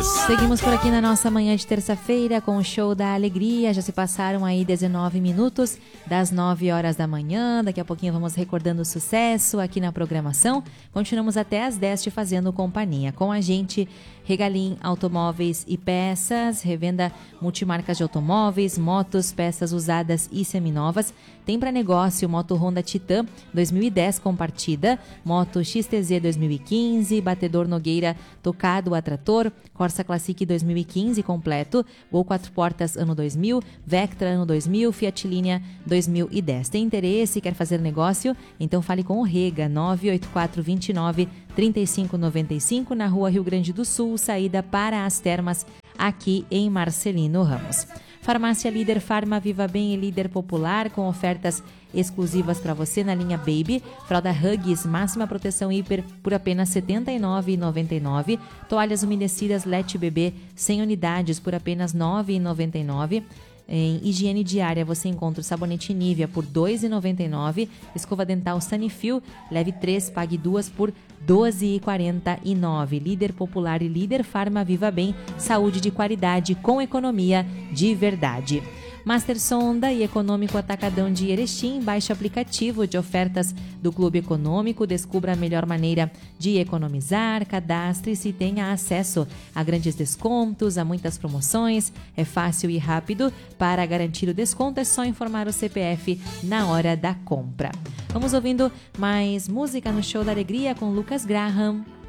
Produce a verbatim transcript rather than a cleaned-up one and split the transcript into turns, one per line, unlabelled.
Novas.
Seguimos por aqui na nossa manhã de terça-feira com o Show da Alegria. Já se passaram aí dezenove minutos das nove horas da manhã. Daqui a pouquinho vamos recordando o sucesso aqui na programação. Continuamos até às dez te fazendo companhia. Com a gente, Regalim Automóveis e Peças, revenda multimarcas de automóveis, motos, peças usadas e seminovas. Tem para negócio moto Honda Titan dois mil e dez com partida, moto X T Z dois mil e quinze, batedor Nogueira tocado a trator, Corsa Classic dois mil e quinze completo, Gol quatro portas ano dois mil, Vectra ano dois mil, Fiat Linea dois mil e dez. Tem interesse, quer fazer negócio? Então fale com o Rega, nove oito quatro dois nove três cinco nove cinco, na rua Rio Grande do Sul, saída para as Termas, aqui em Marcelino Ramos. Farmácia Líder Farma Viva Bem e Líder Popular com ofertas exclusivas para você na linha Baby. Fralda Huggies, máxima proteção hiper por apenas setenta e nove reais e noventa e nove centavos. Toalhas umedecidas Let Bebê cem unidades por apenas nove reais e noventa e nove centavos. Em higiene diária você encontra o sabonete Nivea por dois reais e noventa e nove centavos. Escova dental Sanifil, leve três, pague duas por doze reais e quarenta e nove centavos. Líder Popular e Líder Farma Viva Bem, saúde de qualidade com economia de verdade. Master Sonda e Econômico Atacadão de Erechim, baixe o aplicativo de ofertas do Clube Econômico, descubra a melhor maneira de economizar, cadastre-se e tenha acesso a grandes descontos, a muitas promoções, é fácil e rápido. Para garantir o desconto é só informar o C P F na hora da compra. Vamos ouvindo mais música no Show da Alegria com Lucas Graham.